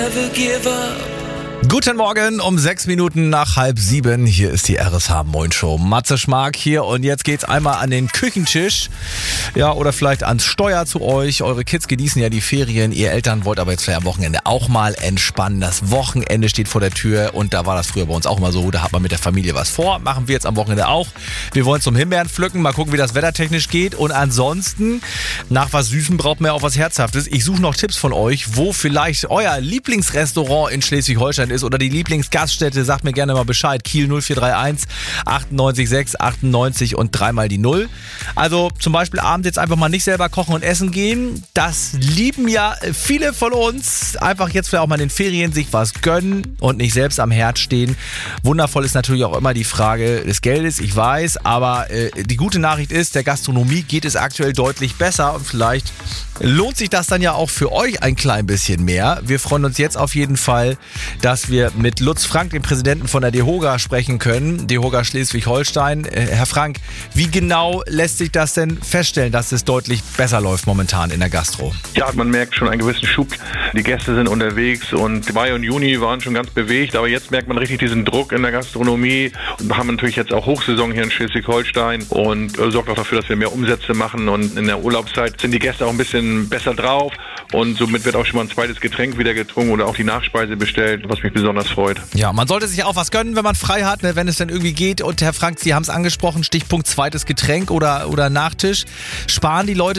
Guten Morgen, um 6 Minuten nach 6:30. Hier ist die RSH Moin Show. Matze Schmark hier und jetzt geht's einmal an den Küchentisch. Ja, oder vielleicht ans Steuer zu euch. Eure Kids genießen ja die Ferien. Ihr Eltern wollt aber jetzt vielleicht am Wochenende auch mal entspannen. Das Wochenende steht vor der Tür und da war das früher bei uns auch immer so. Da hat man mit der Familie was vor. Machen wir jetzt am Wochenende auch. Wir wollen zum Himbeeren pflücken. Mal gucken, wie das wettertechnisch geht. Und ansonsten, nach was Süßem braucht man ja auch was Herzhaftes. Ich suche noch Tipps von euch, wo vielleicht euer Lieblingsrestaurant in Schleswig-Holstein ist oder die Lieblingsgaststätte. Sagt mir gerne mal Bescheid. Kiel 0431 98 6 98 und 3 mal die 0. Also zum Beispiel abends jetzt einfach mal nicht selber kochen und essen gehen. Das lieben ja viele von uns. Einfach jetzt vielleicht auch mal in den Ferien sich was gönnen und nicht selbst am Herd stehen. Wundervoll ist natürlich auch immer die Frage des Geldes, ich weiß, aber die gute Nachricht ist, der Gastronomie geht es aktuell deutlich besser und vielleicht lohnt sich das dann ja auch für euch ein klein bisschen mehr. Wir freuen uns jetzt auf jeden Fall, dass wir mit Lutz Frank, dem Präsidenten von der DEHOGA, sprechen können. DEHOGA Schleswig-Holstein. Herr Frank, wie genau lässt sich das denn feststellen, dass es deutlich besser läuft momentan in der Gastro? Ja, man merkt schon einen gewissen Schub. Die Gäste sind unterwegs und Mai und Juni waren schon ganz bewegt, aber jetzt merkt man richtig diesen Druck in der Gastronomie und wir haben natürlich jetzt auch Hochsaison hier in Schleswig-Holstein und sorgt auch dafür, dass wir mehr Umsätze machen und in der Urlaubszeit sind die Gäste auch ein bisschen besser drauf und somit wird auch schon mal ein zweites Getränk wieder getrunken oder auch die Nachspeise bestellt, was mich besonders freut. Ja, man sollte sich auch was gönnen, wenn man frei hat, ne, wenn es dann irgendwie geht. Und Herr Frank, Sie haben es angesprochen, Stichpunkt zweites Getränk oder Nachtisch. Sparen die Leute